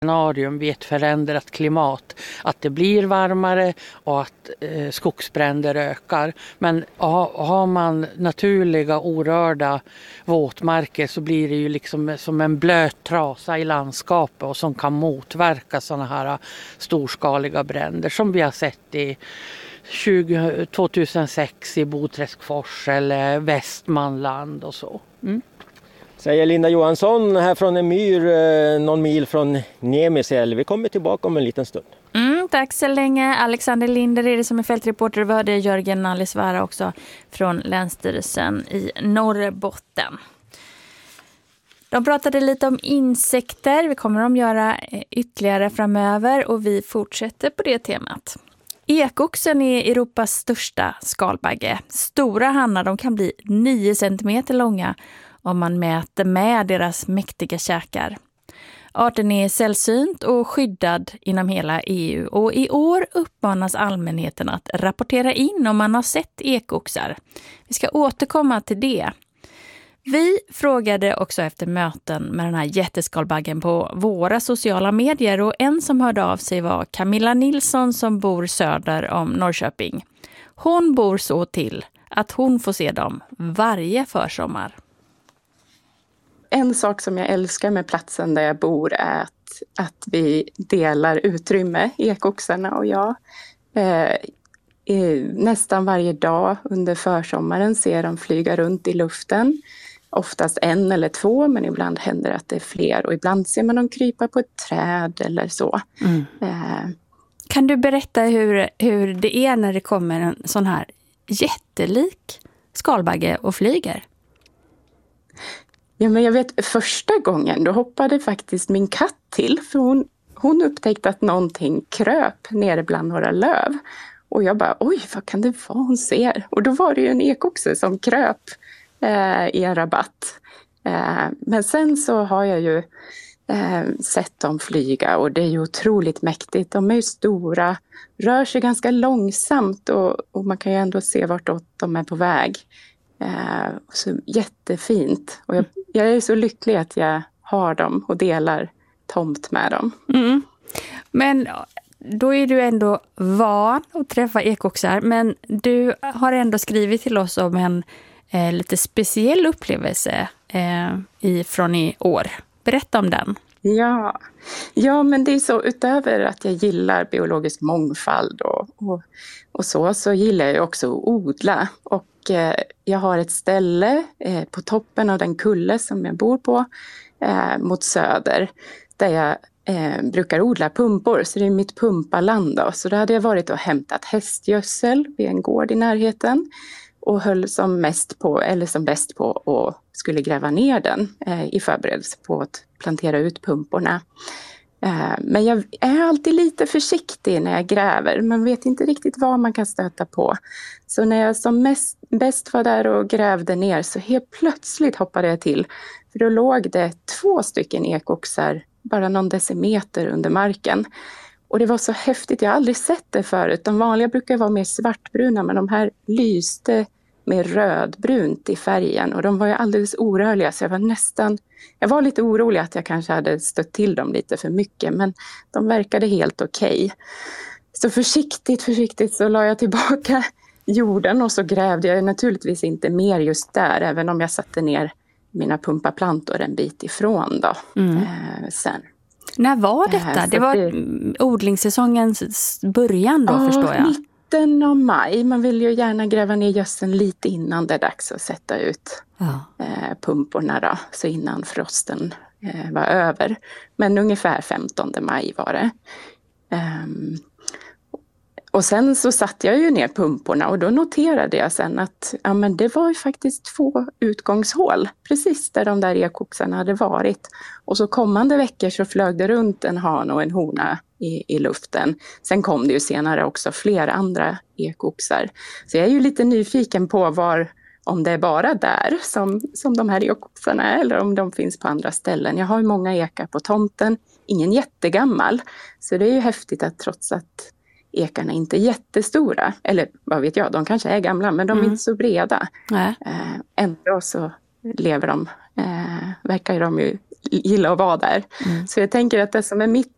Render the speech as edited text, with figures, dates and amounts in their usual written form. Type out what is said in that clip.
scenarium vid ett förändrat klimat, att det blir varmare och att skogsbränder ökar. Men har man naturliga orörda våtmarker så blir det ju liksom som en blöt trasa i landskapet och som kan motverka sådana här storskaliga bränder som vi har sett i 2006 i Bodträskfors eller Västmanland och så. Säger Linda Johansson här från en myr någon mil från Niemisel. Vi kommer tillbaka om en liten stund. Tack så länge. Alexander Linder är det som är fältreporter. Vi hörde Jörgen Nallisvara också från Länsstyrelsen i Norrbotten. De pratade lite om insekter. Vi kommer att göra ytterligare framöver och vi fortsätter på det temat. Ekoxen är Europas största skalbagge. Stora hannar de kan bli 9 cm långa om man mäter med deras mäktiga käkar. Arten är sällsynt och skyddad inom hela EU och i år uppmanas allmänheten att rapportera in om man har sett ekoxar. Vi ska återkomma till det. Vi frågade också efter möten med den här jätteskalbaggen på våra sociala medier och en som hörde av sig var Camilla Nilsson som bor söder om Norrköping. Hon bor så till att hon får se dem varje försommar. En sak som jag älskar med platsen där jag bor är att vi delar utrymme, ekoxarna och jag. Nästan varje dag under försommaren ser de flyga runt i luften. Oftast 1 eller 2, men ibland händer det att det är fler. Och ibland ser man dem krypa på ett träd eller så. Kan du berätta hur det är när det kommer en sån här jättelik skalbagge och flyger? Ja, men jag vet första gången då hoppade faktiskt min katt till. För hon upptäckte att någonting kröp nere bland några löv. Och jag bara, oj, vad kan det vara hon ser? Och då var det ju en ekoxe som kröp i en rabatt. Men sen så har jag ju sett dem flyga och det är ju otroligt mäktigt. De är ju stora, rör sig ganska långsamt och man kan ju ändå se vartåt de är på väg. Så jättefint. Och jag är så lycklig att jag har dem och delar tomt med dem. Men då är du ändå van att träffa ekoxar. Men du har ändå skrivit till oss om en lite speciell upplevelse från i år. Berätta om den. Ja, men det är så, utöver att jag gillar biologisk mångfald och så gillar jag också att odla. Och jag har ett ställe på toppen av den kulle som jag bor på mot söder där jag brukar odla pumpor, så det är mitt pumpaland då. Så då hade jag varit och hämtat hästgödsel vid en gård i närheten och höll som bäst på och skulle gräva ner den i förberedelse på att plantera ut pumporna. Men jag är alltid lite försiktig när jag gräver. Man vet inte riktigt vad man kan stöta på. Så när jag som bäst var där och grävde ner så helt plötsligt hoppade jag till. För då låg det 2 stycken ekoxar bara någon decimeter under marken. Och det var så häftigt, jag har aldrig sett det förut. De vanliga brukar vara mer svartbruna men de här lyste med rödbrunt i färgen. Och de var ju alldeles orörliga så jag var lite orolig att jag kanske hade stött till dem lite för mycket. Men de verkade helt okej. Så försiktigt så la jag tillbaka jorden och så grävde jag naturligtvis inte mer just där. Även om jag satte ner mina pumpaplantor en bit ifrån då sen. När var detta? Det var odlingssäsongens början då förstår jag. Mitten av maj. Man vill ju gärna gräva ner gödseln lite innan det är dags att sätta ut pumporna då. Så innan frosten var över. Men ungefär 15 maj var det. Och sen så satte jag ju ner pumporna och då noterade jag sen att men det var ju faktiskt 2 utgångshål precis där de där ekoxarna hade varit. Och så kommande veckor så flög det runt en han och en hona i luften. Sen kom det ju senare också flera andra ekoxar. Så jag är ju lite nyfiken på om det är bara där som de här ekoxarna är eller om de finns på andra ställen. Jag har ju många ekar på tomten, ingen jättegammal. Så det är ju häftigt att trots att ekarna inte är jättestora, eller vad vet jag, de kanske är gamla men de är inte så breda. Ändå så lever de, verkar de ju gilla att vara där. Så jag tänker att det som är mitt